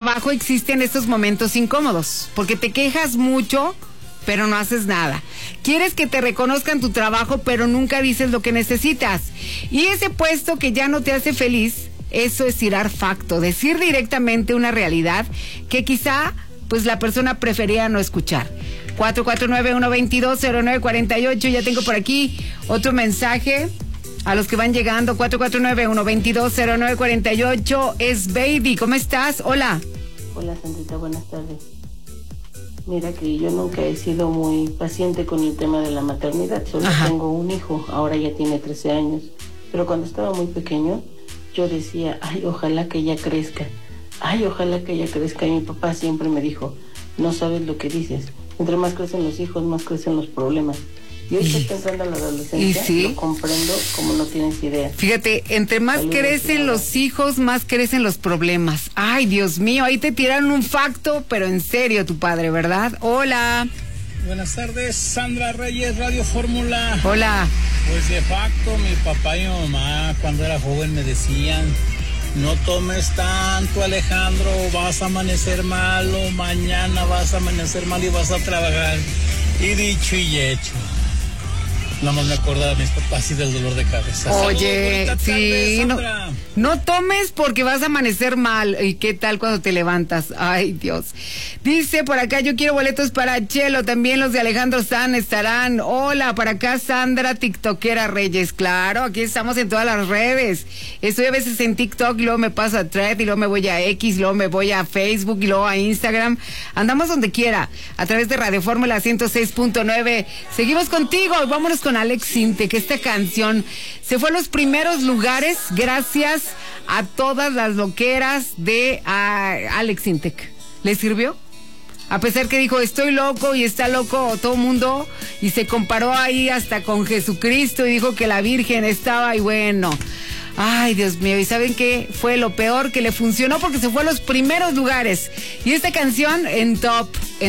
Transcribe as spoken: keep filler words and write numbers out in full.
trabajo existen estos momentos incómodos, porque te quejas mucho, pero no haces nada. Quieres que te reconozcan tu trabajo, pero nunca dices lo que necesitas. Y ese puesto que ya no te hace feliz, eso es tirar facto, decir directamente una realidad que quizá pues la persona prefería no escuchar. cuatro cuatro nueve, uno dos dos, cero nueve cuatro ocho, ya tengo por aquí otro mensaje a los que van llegando. Cuatro cuatro nueve, uno dos dos, cero nueve cuatro ocho, es Baby. ¿Cómo estás? Hola. Hola, Sandrita, buenas tardes. Mira que yo nunca he sido muy paciente con el tema de la maternidad. Solo Ajá. tengo un hijo, ahora ya tiene trece años. Pero cuando estaba muy pequeño, yo decía, ay, ojalá que ella crezca. Ay, ojalá que ella crezca. Y mi papá siempre me dijo, no sabes lo que dices. Entre más crecen los hijos, más crecen los problemas. Y hoy estoy pensando en la adolescencia, sí, lo comprendo como no tienes idea. Fíjate, entre más Saludos, crecen los hijos, más crecen los problemas. Ay, Dios mío, ahí te tiraron un facto, pero en serio tu padre, ¿verdad? Hola. Buenas tardes, Sandra Reyes, Radio Fórmula. Hola. Pues de facto, mi papá y mi mamá cuando era joven me decían, no tomes tanto, Alejandro, vas a amanecer mal o mañana vas a amanecer mal y vas a trabajar. Y dicho y hecho. Nada más me acordaba de mis papás y del dolor de cabeza. Oye, Saludos, sí, tarde, no, no tomes porque vas a amanecer mal. ¿Y qué tal cuando te levantas? Ay, Dios. Dice por acá, yo quiero boletos para Chelo. También los de Alejandro San estarán. Hola, para acá Sandra, tiktokera Reyes. Claro, aquí estamos en todas las redes. Estoy a veces en TikTok y luego me paso a Thread y luego me voy a X, luego me voy a Facebook y luego a Instagram. Andamos donde quiera, a través de Radio Fórmula ciento seis punto nueve. Seguimos contigo, vámonos con Alex Sintek. Esta canción se fue a los primeros lugares gracias a todas las loqueras de uh, Alex Sintek. ¿Le sirvió? A pesar que dijo, estoy loco y está loco todo mundo, y se comparó ahí hasta con Jesucristo y dijo que la Virgen estaba, y bueno, ay, Dios mío, ¿y saben qué? Fue lo peor que le funcionó porque se fue a los primeros lugares. Y esta canción en top, en